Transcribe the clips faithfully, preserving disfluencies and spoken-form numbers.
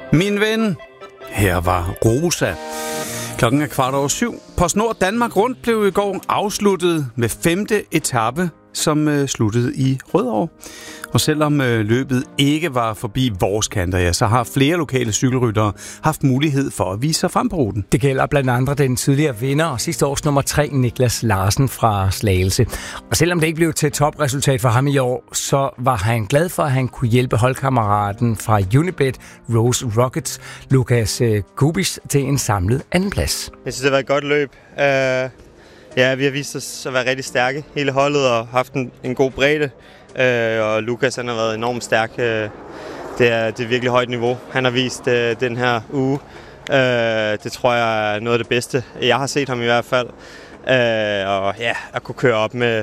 Min ven, her var Rosa. Klokken er kvart over syv. PostNord Danmark Rundt blev i går afsluttet med femte etape, som øh, sluttede i Rødovre. Og selvom øh, løbet ikke var forbi vores kanter, ja, så har flere lokale cykelryttere haft mulighed for at vise sig frem på ruten. Det gælder blandt andre den tidligere vinder og sidste års nummer tre, Niklas Larsen fra Slagelse. Og selvom det ikke blev til topresultat for ham i år, så var han glad for, at han kunne hjælpe holdkammeraten fra Unibet, Rose Rockets, Lukas Kubis, til en samlet andenplads. Jeg synes, det var et godt løb. Uh, ja, vi har vist os at være rigtig stærke, hele holdet, og haft en, en god bredde. Uh, og Lukas, han har været enormt stærk. Uh, det, er, det er virkelig højt niveau, han har vist uh, den her uge. Uh, det tror jeg er noget af det bedste. Jeg har set ham i hvert fald. Uh, og ja, at kunne køre op med,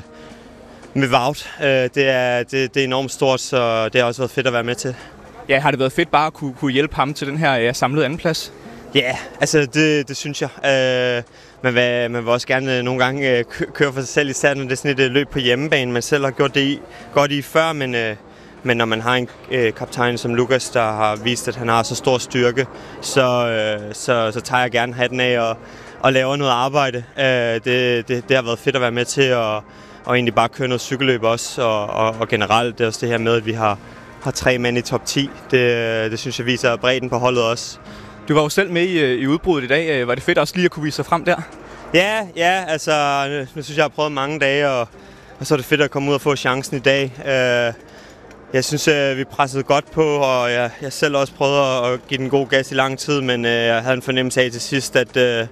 med Wout, uh, det, er, det, det er enormt stort, så det har også været fedt at være med til. Ja, har det været fedt bare at kunne, kunne hjælpe ham til den her ja, samlede andenplads? Ja, yeah, altså det, det synes jeg. Uh, man, vil, man vil også gerne nogle gange uh, køre for sig selv, især når det er sådan et uh, løb på hjemmebane. Man selv har gjort det i, godt i før, men, uh, men når man har en uh, kaptajn som Lukas, der har vist, at han har så stor styrke, så, uh, så, så tager jeg gerne hatten af og, og laver noget arbejde. Uh, det, det, det har været fedt at være med til, og, og egentlig bare køre noget cykelløb også, og, og, og generelt det er også det her med, at vi har, har tre mænd i top ti. Det, det synes jeg viser bredden på holdet også. Du var jo selv med i, i udbruddet i dag. Var det fedt også lige at kunne vise sig frem der? Ja, ja, altså nu, nu synes jeg, jeg har prøvet mange dage, og, og så er det fedt at komme ud og få chancen i dag. Uh, jeg synes, uh, vi pressede godt på, og jeg, jeg selv også prøvede at give den god gas i lang tid, men uh, jeg havde en fornemmelse af til sidst, at, uh,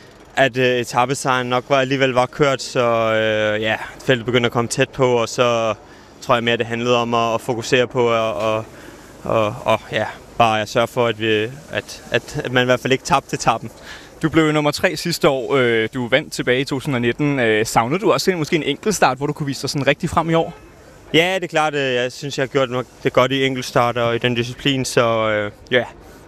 at uh, etapesejren nok var, alligevel var kørt, så uh, ja, feltet begyndte at komme tæt på, og så tror jeg mere, det handlede om at, at fokusere på og, og, og, og ja, bare at sørge for, at, vi, at, at, at man i hvert fald ikke tabte etappen. Du blev nummer tre sidste år. Du vandt tilbage i to tusind nitten. Savnede du også måske en enkeltstart, hvor du kunne vise dig sådan rigtig frem i år? Ja, det er klart. Jeg synes, jeg har gjort det godt i enkeltstart og i den disciplin, så øh, ja,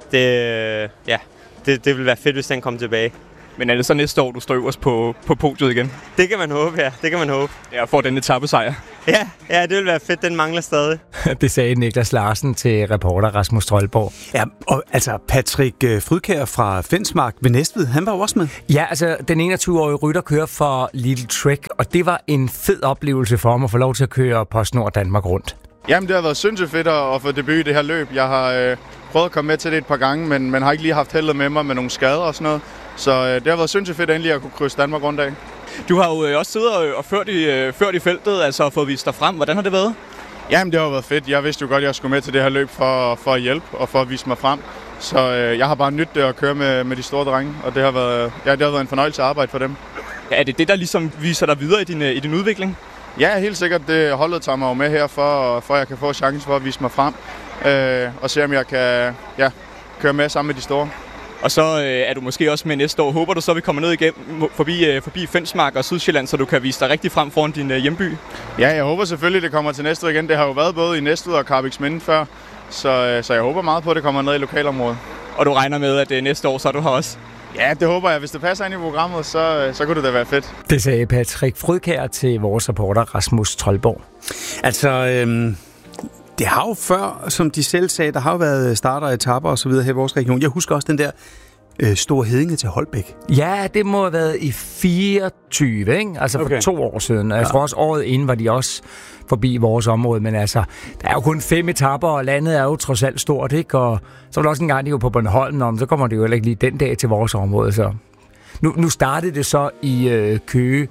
det, ja det, det vil være fedt, hvis den kommer tilbage. Men er det så næste år, du står øverst på, på podiet igen? Det kan man håbe, ja. Det kan man håbe. Ja, og får den etapesejr. Ja, ja, det vil være fedt. Den mangler stadig. Det sagde Niklas Larsen til reporter Rasmus Troldborg. Ja, og altså Patrick Frydkjær fra Fensmark ved Næstved, han var jo også med. Ja, altså den enogtyve-årige rytter kører for Little Trek, og det var en fed oplevelse for ham at få lov til at køre PostNord Danmark Rundt. Jamen, det har været sindssygt fedt at få debut i det her løb. Jeg har øh, prøvet at komme med til det et par gange, men man har ikke lige haft heldet med mig med nogle skader og sådan noget. Så øh, det har været sindssygt fedt endelig at kunne krydse Danmark rundt af. Du har jo øh, også siddet og, og ført, i, øh, ført i feltet, altså fået vist dig frem. Hvordan har det været? Jamen, det har været fedt. Jeg vidste jo godt, at jeg skulle med til det her løb for, for at hjælpe og for at vise mig frem. Så øh, jeg har bare nydt det at køre med, med de store drenge, og det har været, ja, det har været en fornøjelse at arbejde for dem. Ja, er det det, der ligesom viser dig videre i din, i din udvikling? Ja, helt sikkert. Det holdet tager mig jo med her, for, for at jeg kan få chancen for at vise mig frem. Øh, og se, om jeg kan ja, køre med sammen med de store. Og så øh, er du måske også med næste år. Håber du så, at vi kommer ned igennem forbi, øh, forbi Fensmark og Sydsjælland, så du kan vise dig rigtig frem foran din øh, hjemby? Ja, jeg håber selvfølgelig, det kommer til Næstved igen. Det har jo været både i Næstved og Karrebæksminde før, så, øh, så jeg håber meget på, at det kommer ned i lokalområdet. Og du regner med, at øh, næste år så er du her også? Ja, det håber jeg. Hvis det passer ind i programmet, så, så kunne det da være fedt. Det sagde Patrick Frydkjær til vores reporter Rasmus Troldborg. Altså, øhm, det har jo før, som de selv sagde, der har jo været starter, etapper og så videre her i vores region. Jeg husker også den der øh, Store Heddinge til Holbæk. Ja, det må have været i fireogtyve, ikke? Altså for okay. to år siden. Jeg ja. tror også, året inden var de også forbi vores område, men altså, der er jo kun fem etapper, og landet er jo trods alt stort, ikke? Og så var der også en gang, de var på Bornholm, og så kommer det jo heller ikke lige den dag til vores område, så nu, nu startede det så i øh, Køge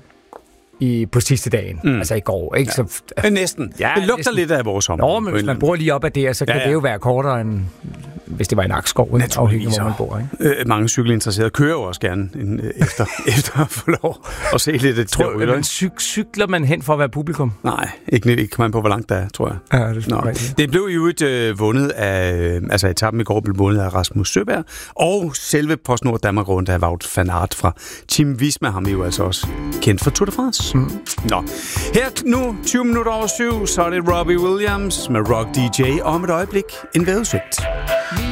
i, på sidste dagen, mm. altså i går, ikke? Ja. Så, øh, næsten. Ja, det lugter næsten lidt af vores område. Nå, men hvis man bor lige op ad det, så kan ja, ja. det jo være kortere end hvis det var en akskov, afhængig af hvor man bor, ikke? Øh, mange cykelinteresserede kører jo også gerne en, øh, efter, efter at få lov at se lidt af tror, de men cyk, cykler man hen for at være publikum? Nej, ikke, ikke kommer man på, hvor langt der er, tror jeg. Ja, det, Nå. det blev jo et øh, vundet af, altså etappen i går blev vundet af Rasmus Søberg, og selve PostNord Danmark Rundt af Wout van Aert fra Team Visma, ham er jo altså også kendt for Tour de France. Mm. Nå, her nu, tyve minutter over syv, så er det Robbie Williams med Rock D J, og om et øjeblik en vejrudsigt.